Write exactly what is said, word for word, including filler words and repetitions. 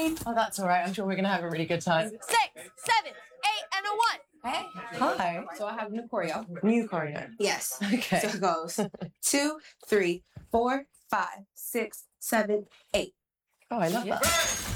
me. Oh, that's all right. I'm sure we're going to have a really good time. Six, seven, eight, and a one. Hey. Hi. So I have new choreo. New choreo. Yes. Okay. So it goes two, three, four, five, six, seven, eight. Oh, I love Yeah. that.